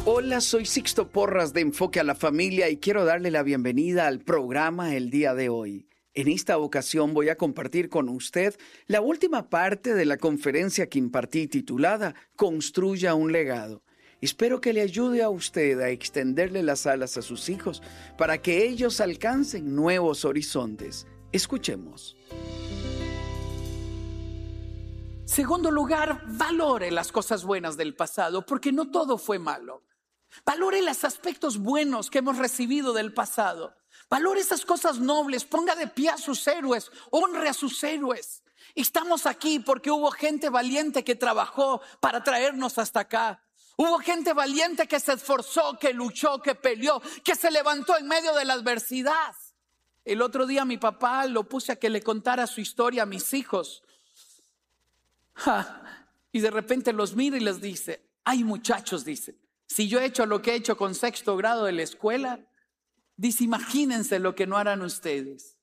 Hola, soy Sixto Porras de Enfoque a la Familia y quiero darle la bienvenida al programa el día de hoy. En esta ocasión voy a compartir con usted la última parte de la conferencia que impartí titulada Construya un legado. Espero que le ayude a usted a extenderle las alas a sus hijos para que ellos alcancen nuevos horizontes. Escuchemos. Segundo lugar, valore las cosas buenas del pasado, porque no todo fue malo. Valore los aspectos buenos que hemos recibido del pasado. Valore esas cosas nobles, ponga de pie a sus héroes, honre a sus héroes. Estamos aquí porque hubo gente valiente que trabajó para traernos hasta acá. Hubo gente valiente que se esforzó, que luchó, que peleó, que se levantó en medio de la adversidad. El otro día mi papá lo puse a que le contara su historia a mis hijos. Y de repente los mira y les dice, ay muchachos, dice, si yo he hecho lo que he hecho con sexto grado de la escuela, dice, imagínense lo que no harán ustedes.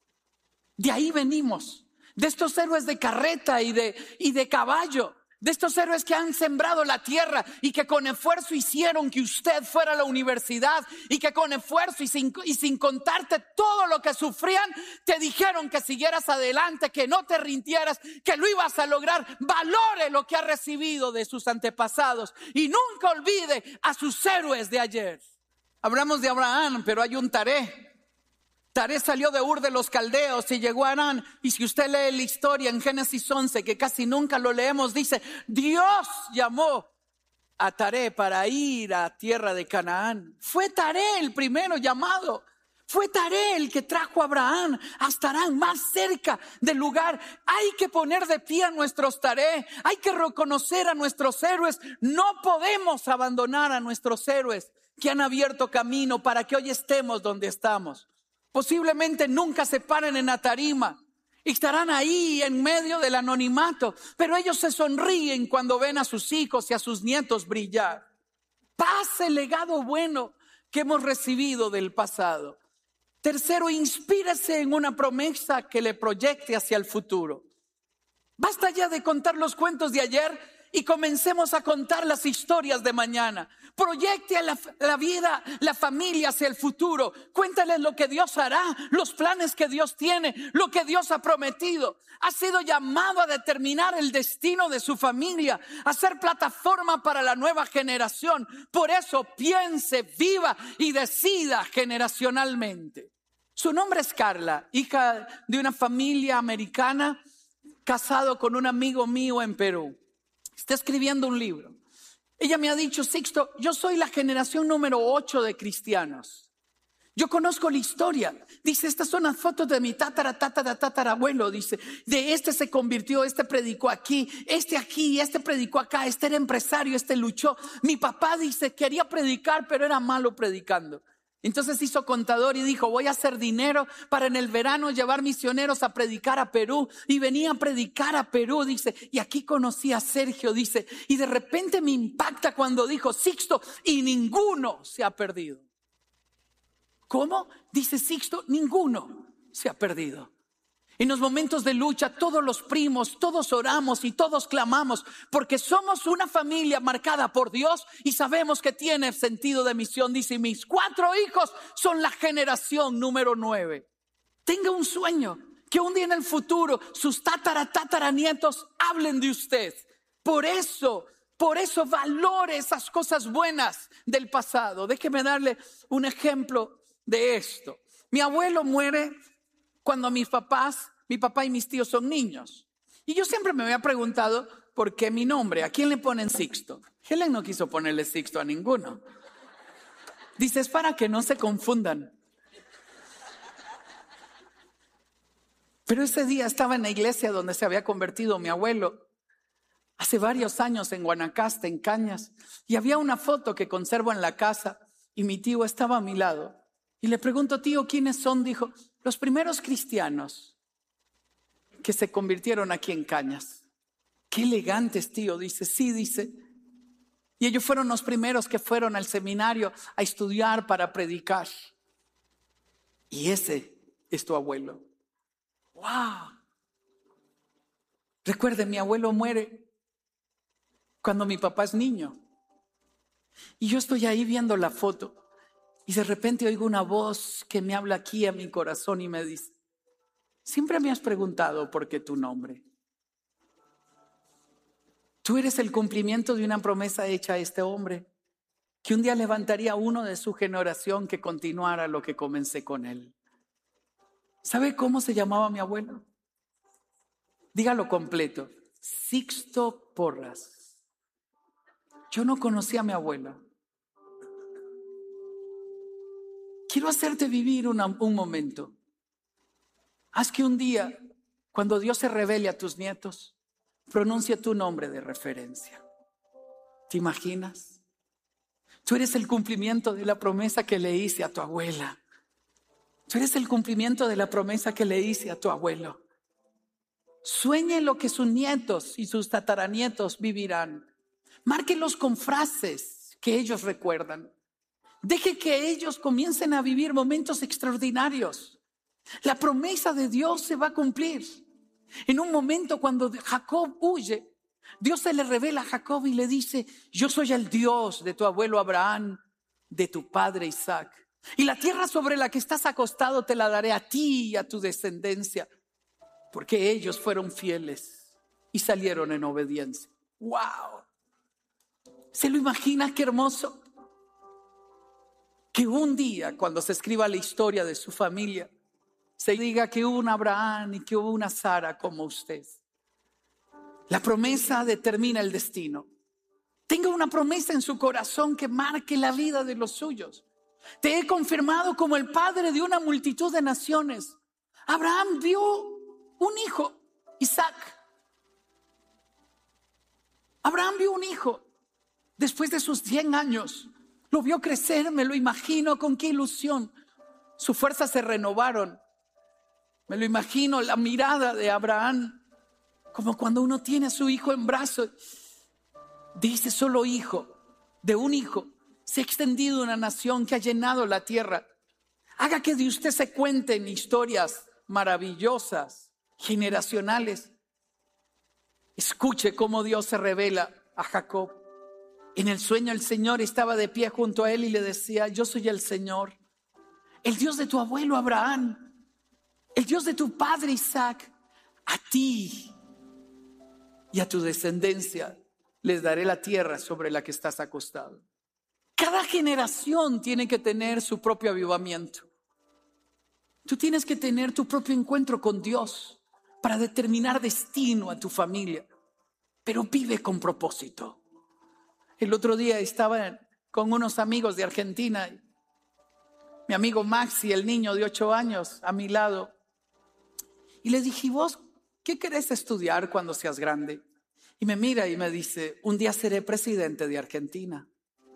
De ahí venimos, de estos héroes de carreta y de caballo, de estos héroes que han sembrado la tierra y que con esfuerzo hicieron que usted fuera a la universidad y que con esfuerzo y sin contarte todo lo que sufrían, te dijeron que siguieras adelante, que no te rindieras, que lo ibas a lograr. Valore lo que ha recibido de sus antepasados y nunca olvide a sus héroes de ayer. Hablamos de Abraham, pero hay un Taré. Taré salió de Ur de los Caldeos y llegó a Harán. Y si usted lee la historia en Génesis 11, que casi nunca lo leemos, dice, Dios llamó a Taré para ir a tierra de Canaán. Fue Taré el primero llamado. Fue Taré el que trajo a Abraham hasta Harán, más cerca del lugar. Hay que poner de pie a nuestros Taré. Hay que reconocer a nuestros héroes. No podemos abandonar a nuestros héroes que han abierto camino para que hoy estemos donde estamos. Posiblemente nunca se paren en la tarima y estarán ahí en medio del anonimato, pero ellos se sonríen cuando ven a sus hijos y a sus nietos brillar. Pase el legado bueno que hemos recibido del pasado. Tercero, inspírese en una promesa que le proyecte hacia el futuro. Basta ya de contar los cuentos de ayer y comencemos a contar las historias de mañana. Proyecte a la vida, la familia hacia el futuro. Cuéntales lo que Dios hará, los planes que Dios tiene, lo que Dios ha prometido. Ha sido llamado a determinar el destino de su familia, a ser plataforma para la nueva generación. Por eso piense, viva y decida generacionalmente. Su nombre es Carla, hija de una familia americana, casado con un amigo mío en Perú. Está escribiendo un libro. Ella me ha dicho, Sixto, yo soy la generación número 8 de cristianos. Yo conozco la historia. Dice, estas son las fotos de mi tatarabuelo. Dice, de este se convirtió, este predicó aquí, este predicó acá, este era empresario, este luchó. Mi papá dice, quería predicar, pero era malo predicando. Entonces hizo contador y dijo, voy a hacer dinero para en el verano llevar misioneros a predicar a Perú. Y venía a predicar a Perú, dice, y aquí conocí a Sergio, dice, y de repente me impacta cuando dijo, Sixto, y ninguno se ha perdido. ¿Cómo? Dice Sixto, ninguno se ha perdido. En los momentos de lucha, todos los primos, todos oramos y todos clamamos porque somos una familia marcada por Dios y sabemos que tiene sentido de misión. Dice, mis 4 hijos son la generación número 9. Tenga un sueño que un día en el futuro sus tataranietos hablen de usted. Por eso valore esas cosas buenas del pasado. Déjeme darle un ejemplo de esto. Mi abuelo muere cuando mi papá y mis tíos son niños. Y yo siempre me había preguntado, ¿por qué mi nombre? ¿A quién le ponen Sixto? Helen no quiso ponerle Sixto a ninguno. Dice, es para que no se confundan. Pero ese día estaba en la iglesia donde se había convertido mi abuelo, hace varios años en Guanacaste, en Cañas, y había una foto que conservo en la casa y mi tío estaba a mi lado. Y le pregunto, tío, ¿quiénes son? Dijo, los primeros cristianos que se convirtieron aquí en Cañas. Qué elegantes, tío. Dice, sí, dice. Y ellos fueron los primeros que fueron al seminario a estudiar para predicar. Y ese es tu abuelo. ¡Wow! Recuerde, mi abuelo muere cuando mi papá es niño. Y yo estoy ahí viendo la foto y de repente oigo una voz que me habla aquí a mi corazón y me dice: siempre me has preguntado por qué tu nombre. Tú eres el cumplimiento de una promesa hecha a este hombre, que un día levantaría uno de su generación que continuara lo que comencé con él. ¿Sabe cómo se llamaba mi abuelo? Dígalo completo: Sixto Porras. Yo no conocía a mi abuelo. Quiero hacerte vivir un momento. Haz que un día, cuando Dios se revele a tus nietos, pronuncia tu nombre de referencia. ¿Te imaginas? Tú eres el cumplimiento de la promesa que le hice a tu abuela. Tú eres el cumplimiento de la promesa que le hice a tu abuelo. Sueñe lo que sus nietos y sus tataranietos vivirán. Márquelos con frases que ellos recuerdan. Deje que ellos comiencen a vivir momentos extraordinarios. La promesa de Dios se va a cumplir. En un momento cuando Jacob huye, Dios se le revela a Jacob y le dice: yo soy el Dios de tu abuelo Abraham, de tu padre Isaac. Y la tierra sobre la que estás acostado te la daré a ti y a tu descendencia, porque ellos fueron fieles y salieron en obediencia. ¡Wow! ¿Se lo imagina? ¡Qué hermoso! Que un día, cuando se escriba la historia de su familia, se diga que hubo un Abraham y que hubo una Sara como usted. La promesa determina el destino. Tenga una promesa en su corazón que marque la vida de los suyos. Te he confirmado como el padre de una multitud de naciones. Abraham vio un hijo, Isaac. Abraham vio un hijo después de sus 100 años. Lo vio crecer, me lo imagino con qué ilusión. Sus fuerzas se renovaron. Me lo imagino, la mirada de Abraham, como cuando uno tiene a su hijo en brazos. De ese solo hijo, de un hijo, se ha extendido una nación que ha llenado la tierra. Haga que de usted se cuenten historias maravillosas, generacionales. Escuche cómo Dios se revela a Jacob. En el sueño el Señor estaba de pie junto a él y le decía: yo soy el Señor, el Dios de tu abuelo Abraham, el Dios de tu padre Isaac. A ti y a tu descendencia les daré la tierra sobre la que estás acostado. Cada generación tiene que tener su propio avivamiento. Tú tienes que tener tu propio encuentro con Dios para determinar destino a tu familia, pero vive con propósito. El otro día estaba con unos amigos de Argentina. Mi amigo Maxi, el niño de 8 años, a mi lado. Y le dije: ¿vos qué querés estudiar cuando seas grande? Y me mira y me dice: un día seré presidente de Argentina.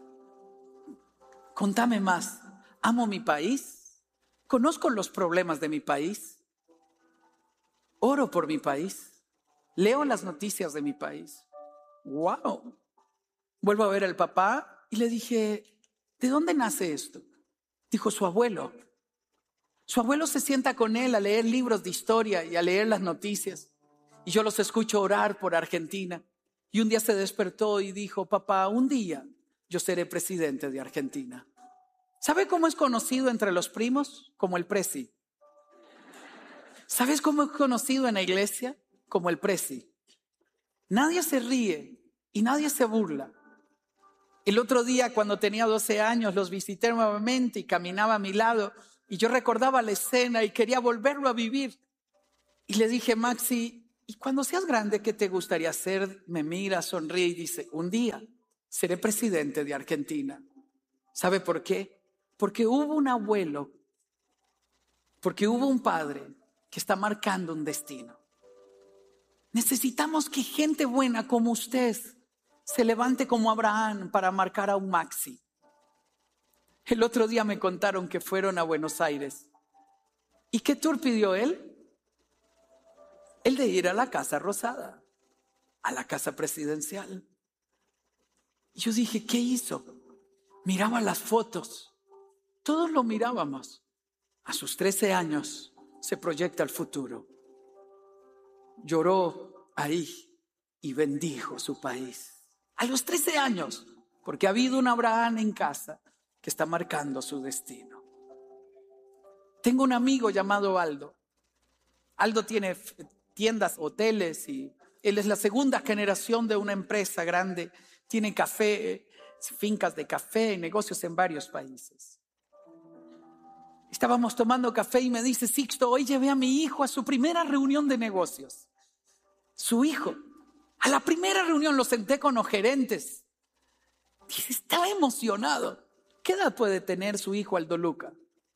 Contame más. Amo mi país. Conozco los problemas de mi país. Oro por mi país. Leo las noticias de mi país. ¡Wow! Vuelvo a ver al papá y le dije: ¿de dónde nace esto? Dijo: su abuelo. Su abuelo se sienta con él a leer libros de historia y a leer las noticias. Y yo los escucho orar por Argentina. Y un día se despertó y dijo: papá, un día yo seré presidente de Argentina. ¿Sabe cómo es conocido entre los primos? Como el presi. ¿Sabes cómo es conocido en la iglesia? Como el presi. Nadie se ríe y nadie se burla. El otro día, cuando tenía 12 años, los visité nuevamente y caminaba a mi lado. Y yo recordaba la escena y quería volverlo a vivir. Y le dije: Maxi, ¿y cuando seas grande qué te gustaría hacer? Me mira, sonríe y dice: un día seré presidente de Argentina. ¿Sabe por qué? Porque hubo un abuelo, porque hubo un padre que está marcando un destino. Necesitamos que gente buena como usted se levante como Abraham para marcar a un Maxi. El otro día me contaron que fueron a Buenos Aires. ¿Y qué tour pidió él? El de ir a la Casa Rosada, a la casa presidencial. Y yo dije: ¿qué hizo? Miraba las fotos. Todos lo mirábamos. A sus 13 años se proyecta el futuro. Lloró ahí y bendijo su país. A los 13 años, porque ha habido un Abraham en casa que está marcando su destino. Tengo un amigo llamado Aldo. Aldo tiene tiendas, hoteles, y él es la segunda generación de una empresa grande. Tiene café, fincas de café, negocios en varios países. Estábamos tomando café y me dice: Sixto, hoy llevé a mi hijo a su primera reunión de negocios. Su hijo, a la primera reunión lo senté con los gerentes. Dice, estaba emocionado. ¿Qué edad puede tener su hijo Aldo Luca?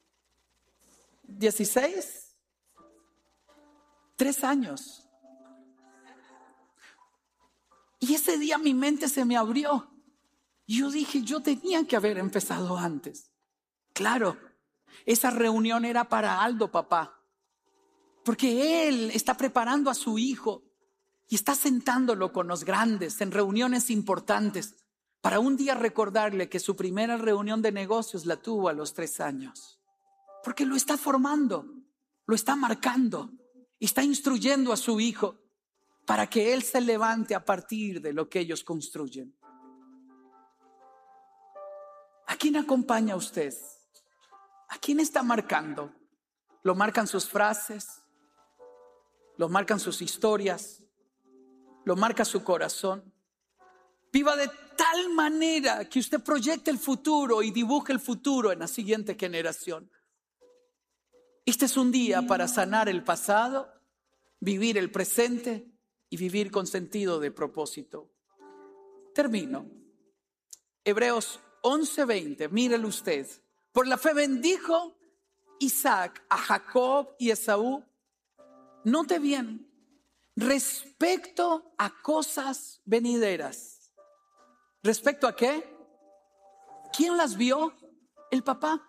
¿16? 3 años. Y ese día mi mente se me abrió. Y yo dije, yo tenía que haber empezado antes. Claro, esa reunión era para Aldo, papá. Porque él está preparando a su hijo y está sentándolo con los grandes en reuniones importantes para un día recordarle que su primera reunión de negocios la tuvo a los 3 años. Porque lo está formando, lo está marcando y está instruyendo a su hijo para que él se levante a partir de lo que ellos construyen. ¿A quién acompaña usted? ¿A quién está marcando? ¿Lo marcan sus frases? ¿Lo marcan sus historias? ¿Lo marca su corazón? Viva de tal manera que usted proyecte el futuro y dibuje el futuro en la siguiente generación. Este es un día para sanar el pasado, vivir el presente y vivir con sentido de propósito. Termino. Hebreos 11:20, mírelo usted. Por la fe bendijo Isaac a Jacob y Esaú. Note bien, respecto a cosas venideras. ¿Respecto a qué? ¿Quién las vio? El papá.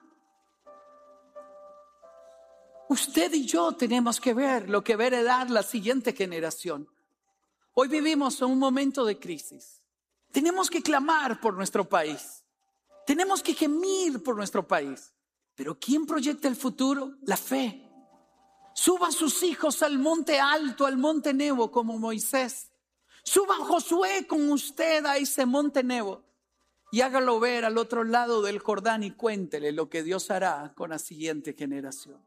Usted y yo tenemos que ver lo que va a heredar la siguiente generación. Hoy vivimos en un momento de crisis. Tenemos que clamar por nuestro país. Tenemos que gemir por nuestro país. Pero ¿quién proyecta el futuro? La fe. Suba a sus hijos al monte alto, al monte Nebo como Moisés. Suba a Josué con usted a ese monte Nebo y hágalo ver al otro lado del Jordán y cuéntele lo que Dios hará con la siguiente generación.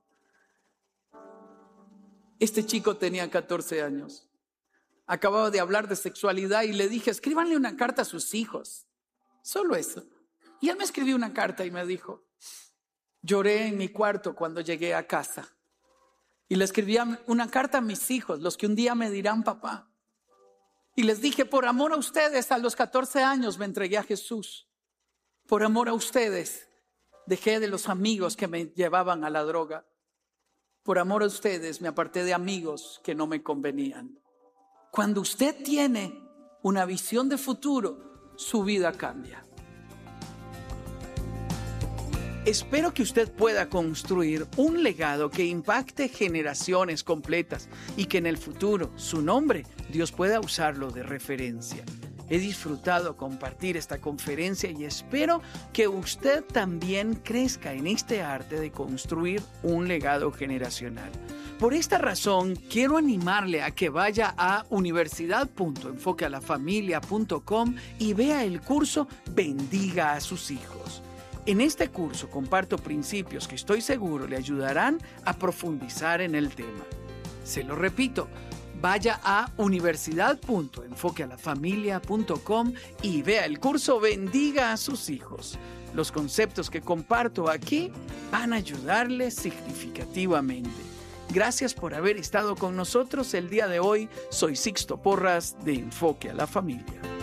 Este chico tenía 14 años. Acababa de hablar de sexualidad y le dije, escríbanle una carta a sus hijos. Solo eso. Y él me escribió una carta y me dijo, lloré en mi cuarto cuando llegué a casa. Y le escribí una carta a mis hijos, los que un día me dirán papá. Y les dije, por amor a ustedes, a los 14 años me entregué a Jesús. Por amor a ustedes, dejé de los amigos que me llevaban a la droga. Por amor a ustedes, me aparté de amigos que no me convenían. Cuando usted tiene una visión de futuro, su vida cambia. Espero que usted pueda construir un legado que impacte generaciones completas y que en el futuro, su nombre, Dios pueda usarlo de referencia. He disfrutado compartir esta conferencia y espero que usted también crezca en este arte de construir un legado generacional. Por esta razón, quiero animarle a que vaya a universidad.enfoquealafamilia.com y vea el curso Bendiga a sus hijos. En este curso comparto principios que estoy seguro le ayudarán a profundizar en el tema. Se lo repito, vaya a universidad.enfoquealafamilia.com y vea el curso Bendiga a sus hijos. Los conceptos que comparto aquí van a ayudarle significativamente. Gracias por haber estado con nosotros el día de hoy. Soy Sixto Porras de Enfoque a la Familia.